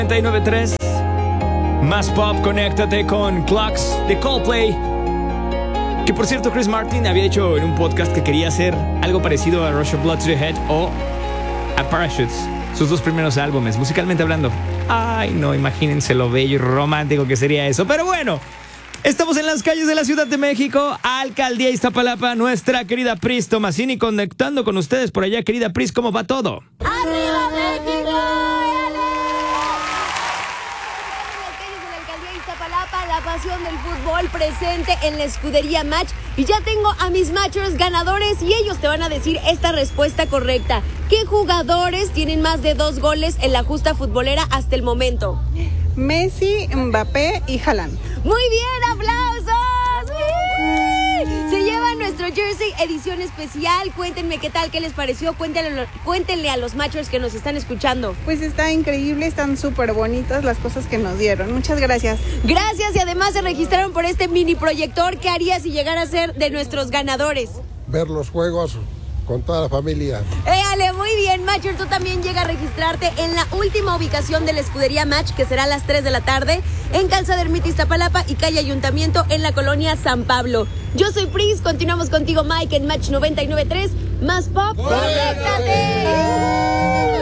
99.3 Más Pop, conéctate con Clocks de Coldplay. Que por cierto, Chris Martin había dicho en un podcast que quería hacer algo parecido a Rush of Blood to the Head o a Parachutes, sus dos primeros álbumes, musicalmente hablando. Ay, no, imagínense lo bello y romántico que sería eso. Pero bueno, estamos en las calles de la Ciudad de México, Alcaldía Iztapalapa, nuestra querida Pris Tomasini conectando con ustedes por allá. Querida Pris, ¿cómo va todo? ¡Arriba México! La pasión del fútbol presente en la escudería Match. Y ya tengo a mis matchers ganadores y ellos te van a decir esta respuesta correcta. ¿Qué jugadores tienen más de 2 goles en la justa futbolera hasta el momento? Messi, Mbappé y Haaland. ¡Muy bien! ¡Aplausos! Se lleva nuestro jersey edición especial. Cuéntenme qué tal, qué les pareció. Cuéntenle a los matchers que nos están escuchando. Pues está increíble, están súper bonitas las cosas que nos dieron. Muchas gracias. Gracias, y además se registraron por este mini proyector. ¿Qué harías si llegara a ser de nuestros ganadores? Ver los juegos con toda la familia. Éale, muy bien, Matcher, tú también llega a registrarte en la última ubicación de la escudería Match, que será a las 3 de la tarde, en Calzada Ermita Iztapalapa y calle Ayuntamiento en la colonia San Pablo. Yo soy Pris, continuamos contigo, Mike, en Match 99.3, Más Pop, ¡conéctate!